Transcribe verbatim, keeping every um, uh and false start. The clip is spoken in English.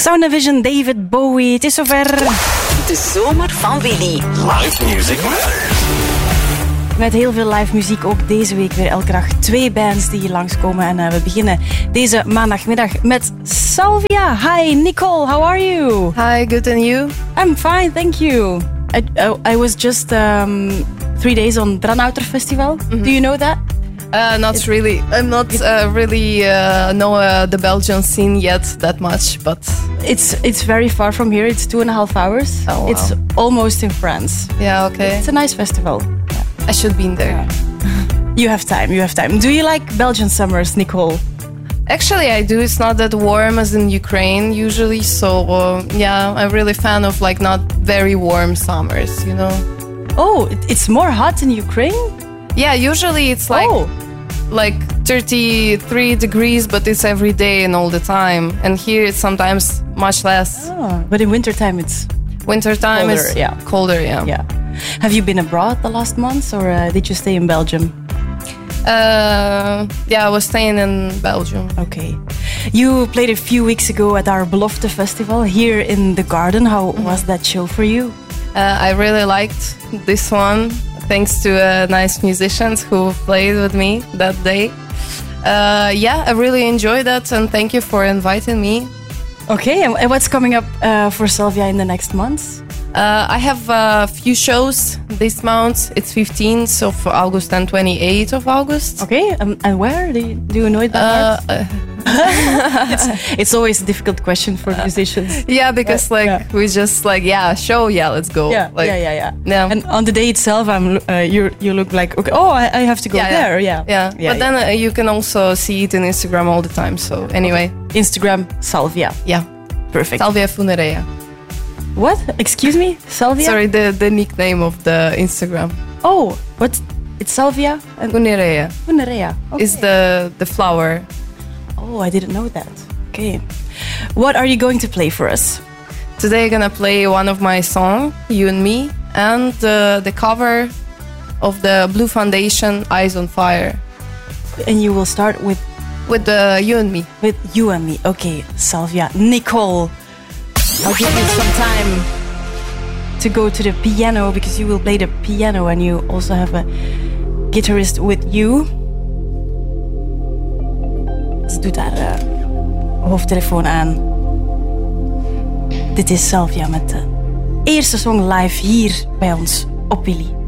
Sound and Vision, David Bowie. Het is zover. De zomer van Willy. Live Music Matters. Met heel veel live muziek ook deze week weer elke dag twee bands die hier langskomen. En uh, we beginnen deze maandagmiddag met Salvia. Hi Nicole, how are you? Hi, good, and you? I'm fine, thank you. I, I, I was just um, three days on Dranouter Festival. Mm-hmm. Do you know that? Uh, not it, really. I'm not uh, really uh, know uh, the Belgian scene yet that much, but it's it's very far from here. It's two and a half hours. Oh, wow. It's almost in France. Yeah, okay. It's a nice festival. Yeah. I should be in there. Yeah. You have time. You have time. Do you like Belgian summers, Nicole? Actually, I do. It's not that warm as in Ukraine usually. So uh, yeah, I'm really fan of like not very warm summers. You know. Oh, it, it's more hot in Ukraine. Yeah, usually it's like oh. like thirty-three degrees, but it's every day and all the time. And here it's sometimes much less. Oh, but in wintertime it's wintertime colder, is yeah. colder. Yeah. Yeah. Have you been abroad the last months, or uh, did you stay in Belgium? Uh, yeah, I was staying in Belgium. Okay. You played a few weeks ago at our Belofte Festival here in the Garden. How mm-hmm. was that show for you? Uh, I really liked this one. Thanks to uh, nice musicians who played with me that day. Uh, yeah, I really enjoyed that, and thank you for inviting me. Okay, and what's coming up uh, for Salvia in the next months? Uh, I have a few shows this month. It's fifteenth of August and twenty-eighth of August. Okay, um, and where? Do you, do you know it by heart? Uh, it's, it's always a difficult question for uh, musicians. Yeah, because like yeah. we just like yeah, show yeah, let's go. Yeah, like, yeah, yeah, yeah, yeah. And on the day itself, I'm uh, you you look like okay. Oh, I, I have to go yeah, there. Yeah, yeah, yeah. yeah but yeah. then uh, you can also see it on Instagram all the time. So anyway, Instagram Salvia. Yeah, perfect. Salvia Funerea. What? Excuse me, Salvia. Sorry, the the nickname of the Instagram. Oh, what? It's Salvia and Funerea. Funerea okay. is the the flower. Oh, I didn't know that. Okay. What are you going to play for us? Today I'm gonna play one of my songs, You and Me, and uh, the cover of the Blue Foundation, Eyes on Fire. And you will start with? With the You and Me. With You and Me. Okay, Salvia. Nicole, I'll give you some time to go to the piano because you will play the piano and you also have a guitarist with you. Ze doet haar uh, hoofdtelefoon aan. Dit is Salvia met de eerste song live hier bij ons op Willy.